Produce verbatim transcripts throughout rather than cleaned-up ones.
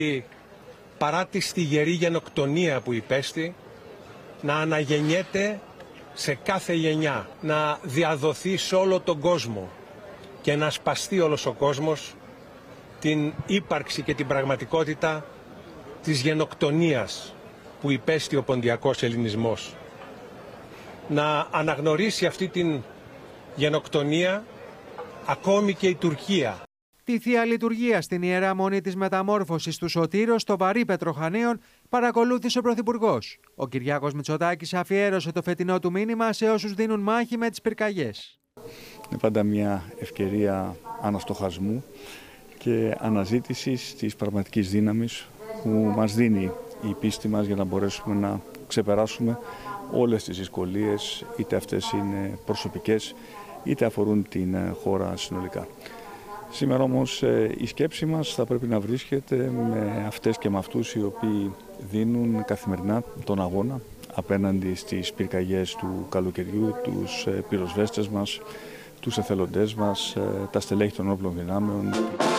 Παρά τη στιγερή γενοκτονία που υπέστη, να αναγεννιέται σε κάθε γενιά, να διαδοθεί σε όλο τον κόσμο και να σπαστεί όλος ο κόσμος την ύπαρξη και την πραγματικότητα της γενοκτονίας που υπέστη ο ποντιακός ελληνισμός. Να αναγνωρίσει αυτή την γενοκτονία ακόμη και η Τουρκία. Τη Θεία Λειτουργία στην Ιερά Μονή της Μεταμόρφωσης του Σωτήρου στο Βαρύ Πετροχανίων παρακολούθησε ο Πρωθυπουργός. Ο Κυριάκος Μητσοτάκης αφιέρωσε το φετινό του μήνυμα σε όσους δίνουν μάχη με τις πυρκαγιές. Είναι πάντα μια ευκαιρία αναστοχασμού και αναζήτησης της πραγματικής δύναμης που μας δίνει η πίστη μας για να μπορέσουμε να ξεπεράσουμε όλες τις δυσκολίες, είτε αυτές είναι προσωπικές είτε αφορούν την χώρα συνολικά. Σήμερα όμως η σκέψη μας θα πρέπει να βρίσκεται με αυτές και με αυτούς οι οποίοι δίνουν καθημερινά τον αγώνα απέναντι στις πυρκαγιές του καλοκαιριού, τους πυροσβέστες μας, τους εθελοντές μας, τα στελέχη των όπλων δυνάμεων.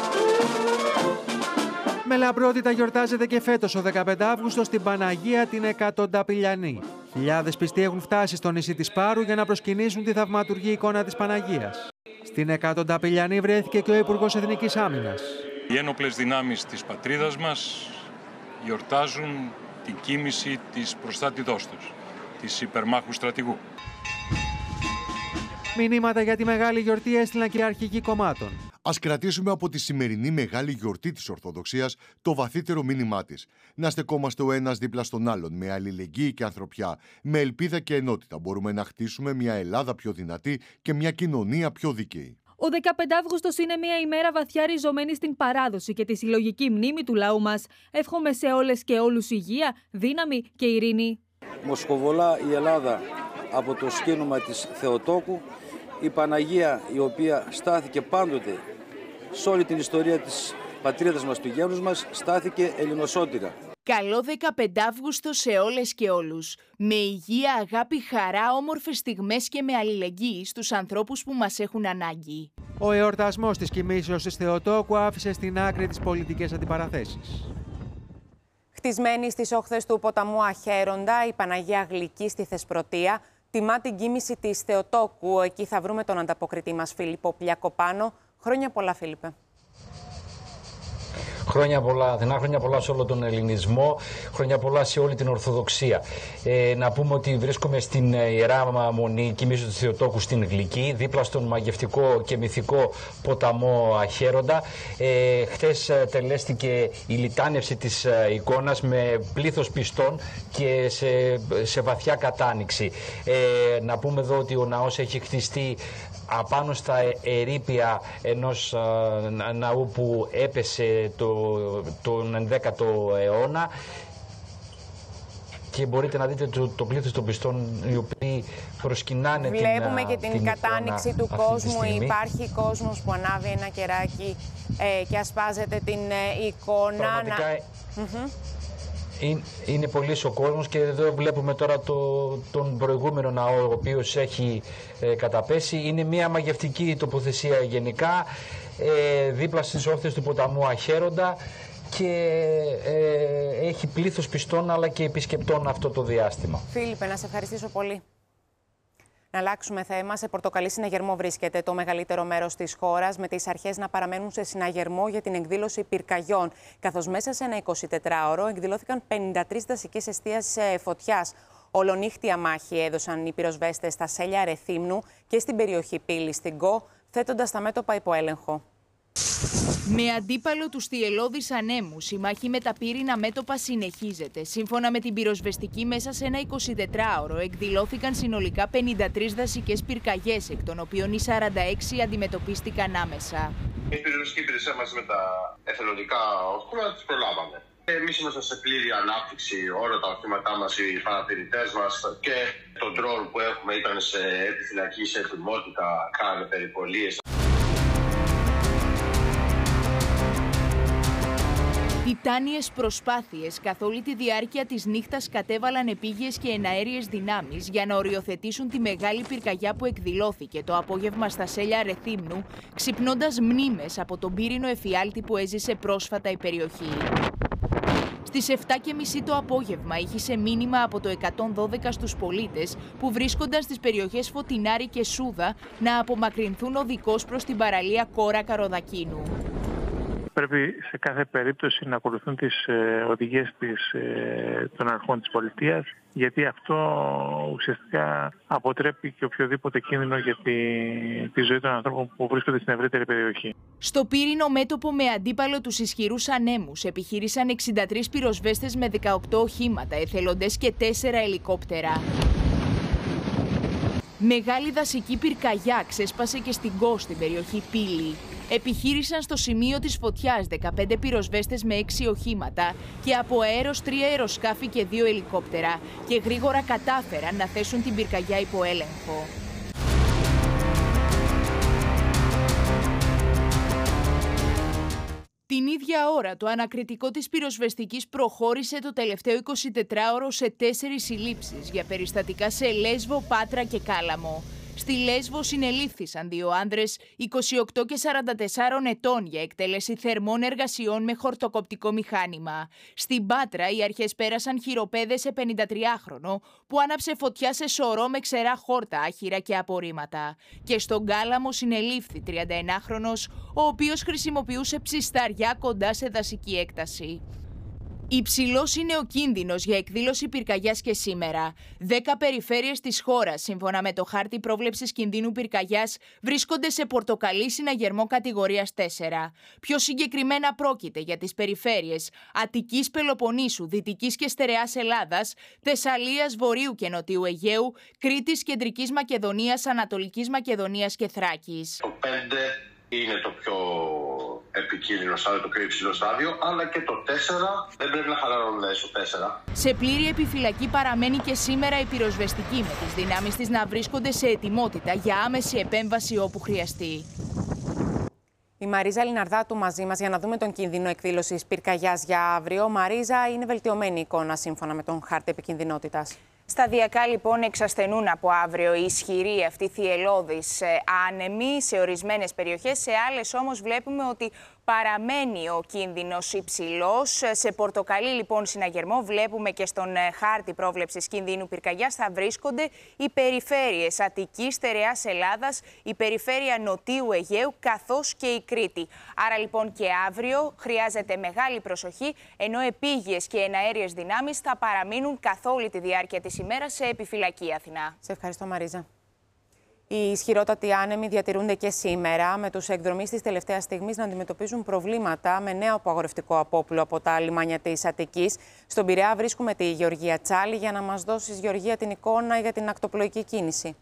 Με λαμπρότητα γιορτάζεται και φέτος ο δεκαπέντε Αυγούστου στην Παναγία την Εκατονταπηλιανή. Χιλιάδες πιστοί έχουν φτάσει στο νησί της Πάρου για να προσκυνήσουν τη θαυματουργή εικόνα της Παναγίας. Στην Εκατονταπηλιανή βρέθηκε και ο Υπουργός Εθνικής Άμυνας. Οι ένοπλες δυνάμεις της πατρίδας μας γιορτάζουν την κοίμηση της προστάτηδός τους, της υπερμάχου στρατηγού. Μηνύματα για τη μεγάλη γιορτή έστειλαν και οι αρχηγοί κομμάτων. Ας κρατήσουμε από τη σημερινή μεγάλη γιορτή της Ορθοδοξίας το βαθύτερο μήνυμά της. Να στεκόμαστε ο ένας δίπλα στον άλλον, με αλληλεγγύη και ανθρωπιά, με ελπίδα και ενότητα. Μπορούμε να χτίσουμε μια Ελλάδα πιο δυνατή και μια κοινωνία πιο δίκαιη. Ο δεκαπέντε Αυγούστος είναι μια ημέρα βαθιά ριζωμένη στην παράδοση και τη συλλογική μνήμη του λαού μας. Εύχομαι σε όλες και όλους υγεία, δύναμη και ειρήνη. Μοσχοβολά η Ελλάδα από το σκήνομα της Θεοτόκου, η Παναγία η οποία στάθηκε πάντοτε σε όλη την ιστορία της πατρίδας μας, του γένους μας, στάθηκε ελληνοσώτηρα. Καλό δεκαπέντε Αυγούστο σε όλες και όλους. Με υγεία, αγάπη, χαρά, όμορφες στιγμές και με αλληλεγγύη στους ανθρώπους που μας έχουν ανάγκη. Ο εορτασμός της κοιμήσεως της Θεοτόκου άφησε στην άκρη τις πολιτικές αντιπαραθέσεις. Χτισμένη στις όχθες του ποταμού Αχέροντα, η Παναγία Γλυκή στη Θεσπρωτεία τιμά την κοίμηση της Θεοτόκου. Εκεί θα βρούμε τον ανταποκριτή μας Φίλιππο Πλιακοπάνο. Χρόνια πολλά, Φίλιππε. Χρόνια πολλά, Αθηνά, χρόνια πολλά σε όλο τον ελληνισμό, χρόνια πολλά σε όλη την Ορθοδοξία. Ε, να πούμε ότι βρίσκομαι στην Ιερά Μονή Κοιμήσεως του Θεοτόκου στην Γλυκή, δίπλα στον μαγευτικό και μυθικό ποταμό Αχέροντα. Ε, χτες τελέστηκε η λιτάνευση της εικόνας με πλήθος πιστών και σε, σε βαθιά κατάνοιξη. Ε, να πούμε εδώ ότι ο ναός έχει χτιστεί απάνω στα ερείπια ενός α, ναού που έπεσε το, τον ενδέκατο αιώνα και μπορείτε να δείτε το, το πλήθος των πιστών οι οποίοι προσκυνάνε. Βλέπουμε την, και την, την κατάνοιξη του κόσμου. Υπάρχει κόσμος που ανάβει ένα κεράκι ε, και ασπάζεται την ε, εικόνα. Πραγματικά, να... mm-hmm. Είναι πολύ ο κόσμος και εδώ βλέπουμε τώρα το, τον προηγούμενο ναό ο οποίος έχει ε, καταπέσει. Είναι μια μαγευτική τοποθεσία γενικά, ε, δίπλα στις όχθες του ποταμού Αχέροντα και ε, έχει πλήθος πιστών αλλά και επισκεπτών αυτό το διάστημα. Φίλιππε, να σε ευχαριστήσω πολύ. Να αλλάξουμε θέμα. Σε πορτοκαλί συναγερμό βρίσκεται το μεγαλύτερο μέρος της χώρας, με τις αρχές να παραμένουν σε συναγερμό για την εκδήλωση πυρκαγιών. Καθώς μέσα σε ένα εικοσιτετράωρο εκδηλώθηκαν πενήντα τρεις δασικές εστίες φωτιάς. Ολονύχτια μάχη έδωσαν οι πυροσβέστες στα Σέλια Ρεθύμνου και στην περιοχή Πύλης στην Κο, θέτοντας τα μέτωπα υπό έλεγχο. Με αντίπαλο τους θυελλώδεις ανέμους, η μάχη με τα πύρινα μέτωπα συνεχίζεται. Σύμφωνα με την πυροσβεστική, μέσα σε ένα εικοσιτετράωρο εκδηλώθηκαν συνολικά πενήντα τρεις δασικές πυρκαγιές, εκ των οποίων οι σαράντα έξι αντιμετωπίστηκαν άμεσα. Η πυροσβεστική υπηρεσία μαζί με τα εθελοντικά όχθρα τις προλάβαμε. Εμείς είμαστε σε πλήρη ανάπτυξη, όλα τα οχήματά μας, οι παρατηρητές μας και το drone που έχουμε ήταν σε επιφυλακή, σε ετοιμότητα, κάνανε περιπολίες. Τιτάνιες προσπάθειες καθ' όλη τη διάρκεια της νύχτας κατέβαλαν επίγειες και εναέριες δυνάμεις για να οριοθετήσουν τη μεγάλη πυρκαγιά που εκδηλώθηκε το απόγευμα στα Σέλια Ρεθύμνου, ξυπνώντας μνήμες από τον πύρινο εφιάλτη που έζησε πρόσφατα η περιοχή. Στις επτά και μισή το απόγευμα ήχησε μήνυμα από το εκατόν δώδεκα στους πολίτες που βρίσκονταν στις περιοχές Φωτεινάρη και Σούδα να απομακρυνθούν οδικώς προς την παραλία Κόρα Καροδακίνου. Πρέπει σε κάθε περίπτωση να ακολουθούν τις ε, οδηγίες της, ε, των αρχών της πολιτείας, γιατί αυτό ουσιαστικά αποτρέπει και οποιοδήποτε κίνδυνο για τη, τη ζωή των ανθρώπων που βρίσκονται στην ευρύτερη περιοχή. Στο πύρινο μέτωπο με αντίπαλο τους ισχυρούς ανέμους επιχείρησαν εξήντα τρεις πυροσβέστες με δεκαοκτώ οχήματα, εθελοντές και τέσσερα ελικόπτερα. Μεγάλη δασική πυρκαγιά ξέσπασε και στην Κο, στην περιοχή Πύλη. Επιχείρησαν στο σημείο της φωτιάς δεκαπέντε πυροσβέστες με έξι οχήματα και από αέρος τρία αεροσκάφη και δύο ελικόπτερα και γρήγορα κατάφεραν να θέσουν την πυρκαγιά υπό έλεγχο. Την ίδια ώρα, το ανακριτικό της πυροσβεστικής προχώρησε το τελευταίο εικοσιτετράωρο σε τέσσερις συλλήψεις για περιστατικά σε Λέσβο, Πάτρα και Κάλαμο. Στη Λέσβο συνελήφθησαν δύο άνδρες είκοσι οκτώ και σαράντα τέσσερα ετών για εκτέλεση θερμών εργασιών με χορτοκοπτικό μηχάνημα. Στην Πάτρα οι αρχές πέρασαν χειροπέδες σε πενηντατριάχρονο που άναψε φωτιά σε σωρό με ξερά χόρτα, άχυρα και απορρίμματα. Και στον Κάλαμο συνελήφθη τριανταενάχρονος, ο οποίος χρησιμοποιούσε ψισταριά κοντά σε δασική έκταση. Υψηλός είναι ο κίνδυνος για εκδήλωση πυρκαγιάς και σήμερα. Δέκα περιφέρειες της χώρας, σύμφωνα με το χάρτη πρόβλεψης κινδύνου πυρκαγιάς, βρίσκονται σε πορτοκαλί συναγερμό κατηγορίας τέσσερα. Πιο συγκεκριμένα πρόκειται για τις περιφέρειες Αττικής, Πελοποννήσου, Δυτικής και Στερεάς Ελλάδας, Θεσσαλίας, Βορείου και Νοτιού Αιγαίου, Κρήτης, Κεντρικής Μακεδονίας, Ανατολικής Μακεδονίας και Θράκης. Το πέντε είναι το πιο επικίνδυνο στάδιο, το πιο υψηλό στάδιο, αλλά και το τέσσερα δεν πρέπει να χαλαρώνουμε στο τέσσερα. Σε πλήρη επιφυλακή παραμένει και σήμερα η πυροσβεστική, με τις δυνάμεις της να βρίσκονται σε ετοιμότητα για άμεση επέμβαση όπου χρειαστεί. Η Μαρίζα Λιναρδάτου μαζί μας για να δούμε τον κίνδυνο εκδήλωσης πυρκαγιάς για αύριο. Μαρίζα, είναι βελτιωμένη η εικόνα σύμφωνα με τον χάρτη επικινδυνότητας. Σταδιακά λοιπόν εξασθενούν από αύριο οι ισχυροί αυτοί θυελλώδεις άνεμοι σε ορισμένες περιοχές, σε άλλες όμως βλέπουμε ότι παραμένει ο κίνδυνος υψηλός. Σε πορτοκαλί λοιπόν συναγερμό βλέπουμε και στον χάρτη πρόβλεψης κινδύνου πυρκαγιάς θα βρίσκονται οι περιφέρειες Αττικής, Στερεάς Ελλάδας, η περιφέρεια Νοτίου Αιγαίου καθώς και η Κρήτη. Άρα λοιπόν και αύριο χρειάζεται μεγάλη προσοχή, ενώ επίγειες και εναέριες δυνάμεις θα παραμείνουν καθ' όλη τη διάρκεια της ημέρας σε επιφυλακή. Αθηνά. Σε ευχαριστώ, Μαρίζα. Οι ισχυρότατοι άνεμοι διατηρούνται και σήμερα, με τους εκδρομείς της τελευταίας στιγμής να αντιμετωπίζουν προβλήματα με νέο απαγορευτικό απόπλου από τα λιμάνια της Αττικής. Στον Πειραιά βρίσκουμε τη Γεωργία Τσάλη για να μας δώσεις, Γεωργία, την εικόνα για την ακτοπλοϊκή κίνηση.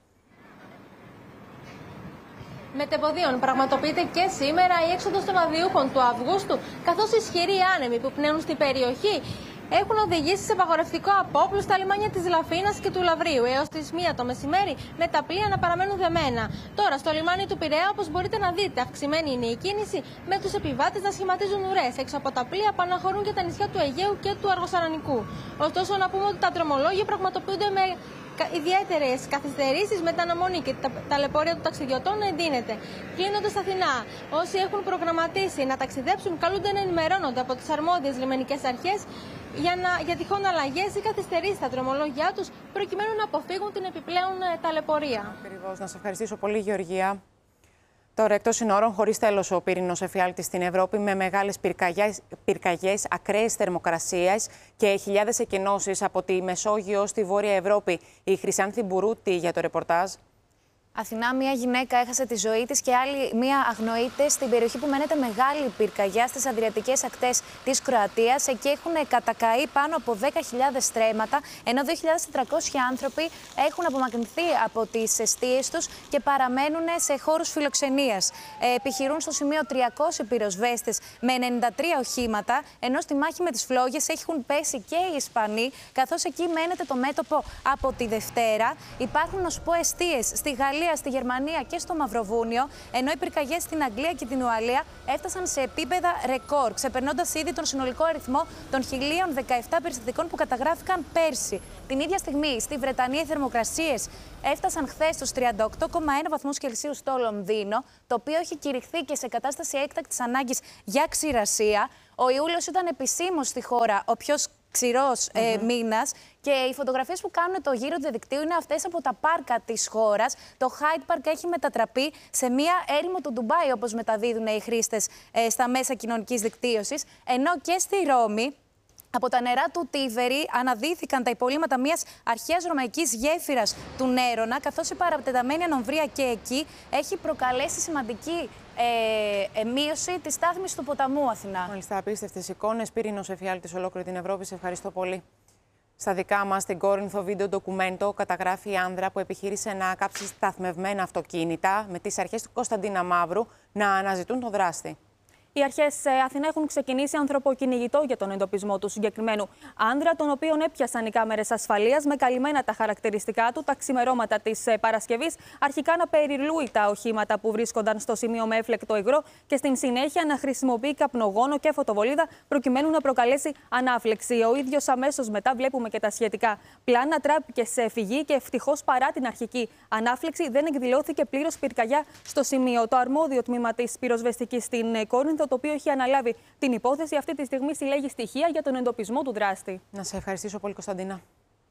Μετεποδίων πραγματοποιείται και σήμερα η έξοδος των αδειούχων του Αυγούστου, καθώς οι ισχυροί άνεμοι που πνέουν στην περιοχή έχουν οδηγήσει σε απαγορευτικό απόπλου στα λιμάνια της Λαφίνας και του Λαβρίου έως τις μία το μεσημέρι, με τα πλοία να παραμένουν δεμένα. Τώρα, στο λιμάνι του Πειραιά, όπως μπορείτε να δείτε, αυξημένη είναι η κίνηση, με τους επιβάτες να σχηματίζουν ουρές έξω από τα πλοία που αναχωρούν και τα νησιά του Αιγαίου και του Αργοσαρανικού. Ωστόσο, να πούμε ότι τα δρομολόγια πραγματοποιούνται με ιδιαίτερες καθυστερήσεις, με την αναμονή και τα ταλαιπωρία των ταξιδιωτών να εντείνεται. Κλείνοντας Αθηνά, όσοι έχουν προγραμματίσει να ταξιδέψουν, καλούνται να ενημερώνονται από τις αρμόδιες λιμενικές αρχές για, να, για τυχόν αλλαγές ή καθυστερήσεις στα δρομολόγια τους, προκειμένου να αποφύγουν την επιπλέον ταλαιπωρία. Ακριβώς. Να σε ευχαριστήσω πολύ, Γεωργία. Τώρα, εκτός συνόρων, χωρίς τέλος ο πύρινος εφιάλτης στην Ευρώπη, με μεγάλες πυρκαγιές, πυρκαγιές ακραίες θερμοκρασίες και χιλιάδες εκενώσεις από τη Μεσόγειο στη Βόρεια Ευρώπη. Η Χρυσάνθη Μπουρούτη για το ρεπορτάζ. Αθηνά, μία γυναίκα έχασε τη ζωή της και άλλη μία αγνοείται στην περιοχή που μένεται μεγάλη πυρκαγιά στις αδριατικές ακτές της Κροατίας. Εκεί έχουν κατακαεί πάνω από δέκα χιλιάδες στρέμματα, ενώ δύο χιλιάδες τετρακόσιοι άνθρωποι έχουν απομακρυνθεί από τις εστίες τους και παραμένουν σε χώρους φιλοξενίας. Ε, επιχειρούν στο σημείο τριακόσιοι πυροσβέστες με ενενήντα τρία οχήματα, ενώ στη μάχη με τις φλόγες έχουν πέσει και οι Ισπανοί, καθώς εκεί μένεται το μέτωπο από τη Δευτέρα. Υπάρχουν, ως πω, εστίες στη Γαλλία, στη Γερμανία και στο Μαυροβούνιο, ενώ οι πυρκαγιές στην Αγγλία και την Ουαλία έφτασαν σε επίπεδα ρεκόρ, ξεπερνώντας ήδη τον συνολικό αριθμό των χίλια δεκαεπτά περιστατικών που καταγράφηκαν πέρσι. Την ίδια στιγμή, στη Βρετανία, οι θερμοκρασίες έφτασαν χθες στους τριάντα οκτώ κόμμα ένα βαθμούς Κελσίου στο Λονδίνο, το οποίο έχει κηρυχθεί και σε κατάσταση έκτακτης ανάγκης για ξηρασία. Ο Ιούλιος ήταν επισήμως στη χώρα ο πιο ξηρός mm-hmm. ε, μήνας και οι φωτογραφίες που κάνουν το γύρο του διαδικτύου είναι αυτές από τα πάρκα της χώρας. Το Hyde Park έχει μετατραπεί σε μία έρημο του Ντουμπάι, όπως μεταδίδουν οι χρήστες ε, στα μέσα κοινωνικής δικτύωσης, ενώ και στη Ρώμη, από τα νερά του Τίβερη αναδύθηκαν τα υπολείμματα μιας αρχαίας ρωμαϊκής γέφυρας του Νέρονα, καθώς η παρατεταμένη ανομβρία και εκεί έχει προκαλέσει σημαντική ε, ε, μείωση της στάθμης του ποταμού Αθηνά. Μάλιστα, απίστευτες εικόνες. Πύρινος εφιάλτης ολόκληρη την Ευρώπη. Σε ευχαριστώ πολύ. Στα δικά μας, στην Κόρινθο, βίντεο ντοκουμέντο καταγράφει άνδρα που επιχείρησε να κάψει σταθμευμένα αυτοκίνητα με τις αρχές του Κωνσταντίνα Μαύρου να αναζητούν τον δράστη. Οι αρχές Αθηνά έχουν ξεκινήσει ανθρωποκυνηγητό για τον εντοπισμό του συγκεκριμένου άνδρα, τον οποίον έπιασαν οι κάμερες ασφαλείας με καλυμμένα τα χαρακτηριστικά του τα ξημερώματα της Παρασκευής. Αρχικά να περιλούει τα οχήματα που βρίσκονταν στο σημείο με έφλεκτο υγρό και στην συνέχεια να χρησιμοποιεί καπνογόνο και φωτοβολίδα προκειμένου να προκαλέσει ανάφλεξη. Ο ίδιος αμέσως μετά βλέπουμε και τα σχετικά πλάνα, τράπηκε σε φυγή και ευτυχώς παρά την αρχική ανάφλεξη δεν εκδηλώθηκε πλήρως πυρκαγιά στο σημείο. Το αρμόδιο τμήμα της πυροσβεστικής στην Κόρινθο, το οποίο έχει αναλάβει την υπόθεση, αυτή τη στιγμή συλλέγει στοιχεία για τον εντοπισμό του δράστη. Να σε ευχαριστήσω πολύ, Κωνσταντίνα.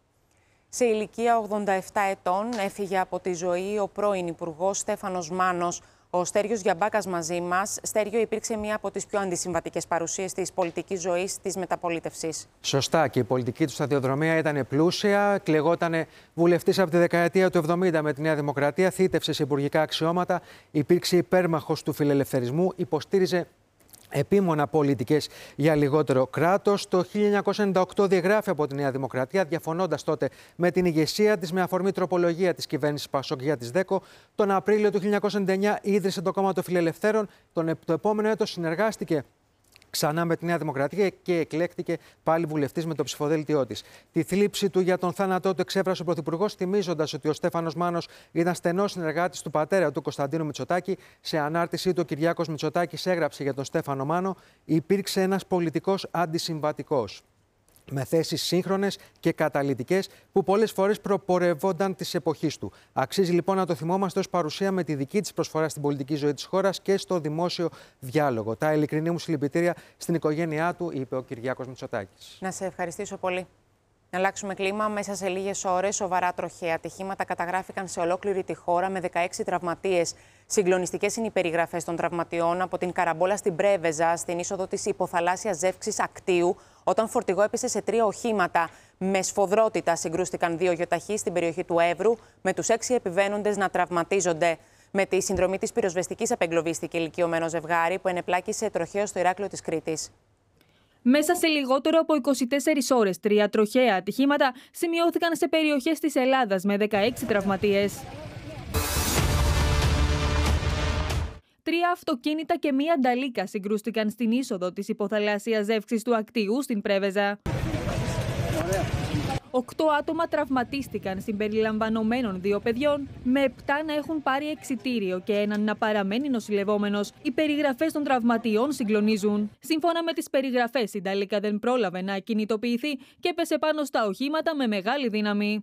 Σε ηλικία ογδόντα επτά ετών έφυγε από τη ζωή ο πρώην Υπουργός Στέφανος Μάνος. Ο Στέργιος Γιαμπάκας μαζί μας. Στέργιο, υπήρξε μία από τις πιο αντισυμβατικές παρουσίες της πολιτικής ζωής της μεταπολίτευσης. Σωστά, και η πολιτική του σταδιοδρομία ήταν πλούσια. Κλεγόταν βουλευτής από τη δεκαετία του εβδομήντα με τη Νέα Δημοκρατία, θύτευσε σε υπουργικά αξιώματα, υπήρξε υπέρμαχος του φιλελευθερισμού, υποστήριζε επίμονα πολιτικές για λιγότερο κράτος. Το χίλια εννιακόσια ενενήντα οκτώ διαγράφει από τη Νέα Δημοκρατία, διαφωνώντας τότε με την ηγεσία της με αφορμή τροπολογία της κυβέρνησης Πασόκ για τις ΔΕΚΟ. Τον Απρίλιο του χίλια εννιακόσια ενενήντα εννιά ίδρυσε το Κόμμα των Φιλελευθέρων. Τον, το επόμενο έτος συνεργάστηκε ξανά με τη Νέα Δημοκρατία και εκλέχτηκε πάλι βουλευτής με το ψηφοδέλτιό της. Τη θλίψη του για τον θάνατό του εξέφρασε ο Πρωθυπουργός, θυμίζοντας ότι ο Στέφανος Μάνος ήταν στενός συνεργάτης του πατέρα του Κωνσταντίνου Μητσοτάκη. Σε ανάρτησή του, ο Κυριάκος Μητσοτάκης έγραψε για τον Στέφανο Μάνο: υπήρξε ένας πολιτικός αντισυμβατικός, με θέσεις σύγχρονες και καταλυτικές που πολλές φορές προπορευόνταν της εποχής του. Αξίζει λοιπόν να το θυμόμαστε ως παρουσία με τη δική της προσφορά στην πολιτική ζωή της χώρας και στο δημόσιο διάλογο. Τα ειλικρινή μου συλληπιτήρια στην οικογένειά του, είπε ο Κυριάκος Μητσοτάκης. Να σε ευχαριστήσω πολύ. Να αλλάξουμε κλίμα. Μέσα σε λίγες ώρες, σοβαρά τροχαία ατυχήματα καταγράφηκαν σε ολόκληρη τη χώρα με δεκαέξι τραυματίες. Συγκλονιστικές είναι οι περιγραφές των τραυματιών από την καραμπόλα στην Πρέβεζα, στην είσοδο της υποθαλάσσιας ζεύξης Ακτίου, όταν φορτηγό έπεσε σε τρία οχήματα. Με σφοδρότητα συγκρούστηκαν δύο γιοταχή στην περιοχή του Εύρου, με τους έξι επιβαίνοντες να τραυματίζονται. Με τη συνδρομή της πυροσβεστικής απεγκλωβίστηκε ηλικιωμένο ζευγάρι που ενεπλάκησε τροχαίο στο Ηράκλειο της Κρήτης. Μέσα σε λιγότερο από είκοσι τέσσερις ώρες, τρία τροχαία ατυχήματα σημειώθηκαν σε περιοχές της Ελλάδας με δεκαέξι τραυματίες. Τρία αυτοκίνητα και μία νταλίκα συγκρούστηκαν στην είσοδο της υποθαλάσσιας ζεύξης του Ακτιού στην Πρέβεζα. Οκτώ άτομα τραυματίστηκαν συμπεριλαμβανομένων δύο παιδιών, με επτά να έχουν πάρει εξιτήριο και έναν να παραμένει νοσηλευόμενος. Οι περιγραφές των τραυματιών συγκλονίζουν. Σύμφωνα με τις περιγραφές, η νταλίκα δεν πρόλαβε να κινητοποιηθεί και έπεσε πάνω στα οχήματα με μεγάλη δύναμη.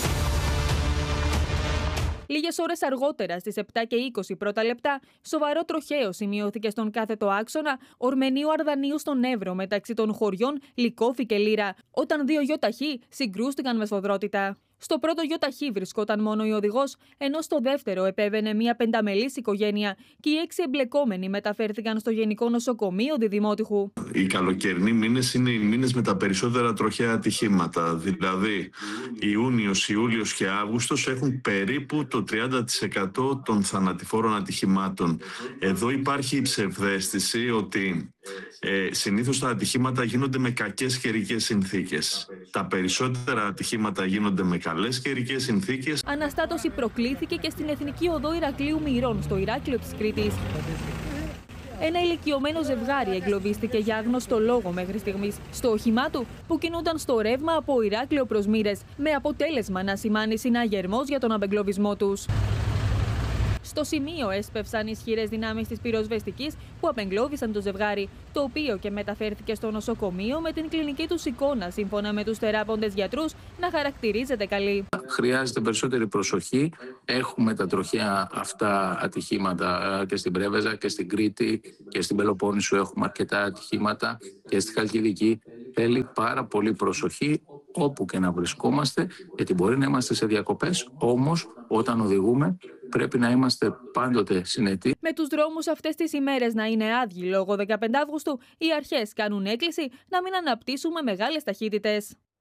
Λίγες ώρες αργότερα, στις επτά και είκοσι πρώτα λεπτά, σοβαρό τροχαίο σημειώθηκε στον κάθετο άξονα Ορμενίου Αρδανίου στον Εύρο, μεταξύ των χωριών Λυκόφη και Λύρα, όταν δύο γιοταχή συγκρούστηκαν με σφοδρότητα. Στο πρώτο γιοταχή βρισκόταν μόνο ο οδηγός, ενώ στο δεύτερο επέβαινε μια πενταμελής οικογένεια και οι έξι εμπλεκόμενοι μεταφέρθηκαν στο Γενικό Νοσοκομείο Διδημότυχου. Οι καλοκαιρινοί μήνες είναι οι μήνες με τα περισσότερα τροχαία ατυχήματα. Δηλαδή, Ιούνιος, Ιούλιος και Αύγουστος έχουν περίπου το τριάντα τοις εκατό των θανατηφόρων ατυχημάτων. Εδώ υπάρχει η ψευδαίσθηση ότι ε, συνήθως τα ατυχήματα γίνονται με κακές καιρικές συνθήκες. Τα περισσότερα ατυχήματα γίνονται με καλές καιρικές συνθήκες. Αναστάτωση προκλήθηκε και στην Εθνική Οδό Ηρακλείου Μυρών, στο Ηράκλειο της Κρήτης. Ένα ηλικιωμένο ζευγάρι εγκλωβίστηκε για άγνωστο λόγο μέχρι στιγμής στο όχημά του που κινούνταν στο ρεύμα από Ηράκλειο προς Μύρες, με αποτέλεσμα να σημάνει συναγερμός για τον απεγκλωβισμό τους. Στο σημείο έσπευσαν ισχυρές δυνάμεις της πυροσβεστικής που απεγκλώβησαν το ζευγάρι, το οποίο και μεταφέρθηκε στο νοσοκομείο με την κλινική του εικόνα, σύμφωνα με τους θεράποντες γιατρούς, να χαρακτηρίζεται καλή. Χρειάζεται περισσότερη προσοχή. Έχουμε τα τροχαία αυτά ατυχήματα και στην Πρέβεζα και στην Κρήτη και στην Πελοπόννησο. Έχουμε αρκετά ατυχήματα και στη Χαλκιδική. Θέλει πάρα πολύ προσοχή όπου και να βρισκόμαστε, γιατί μπορεί να είμαστε σε διακοπές, όμως όταν οδηγούμε πρέπει να είμαστε πάντοτε συνετοί. Με τους δρόμους αυτές τις ημέρες να είναι άδειοι λόγω δεκαπέντε Αυγούστου, οι αρχές κάνουν έκκληση να μην αναπτύσσουμε μεγάλες ταχύτητες.